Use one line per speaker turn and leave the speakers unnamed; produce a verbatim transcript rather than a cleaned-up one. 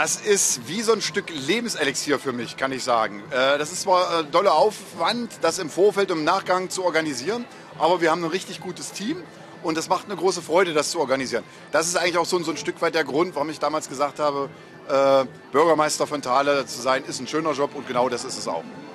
Das ist wie so ein Stück Lebenselixier für mich, kann ich sagen. Äh, das ist zwar ein doller Aufwand, das im Vorfeld und im Nachgang zu organisieren, aber wir haben ein richtig gutes Team und es macht eine große Freude, das zu organisieren. Das ist eigentlich auch so, so ein Stück weit der Grund, warum ich damals gesagt habe, äh, Bürgermeister von Thale zu sein, ist ein schöner Job und genau das ist es auch.